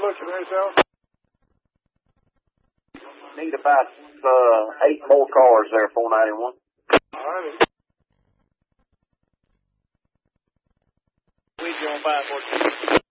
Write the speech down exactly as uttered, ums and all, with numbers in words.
looking right now? Need about uh, eight more cars there, four ninety-one. All right. We going by for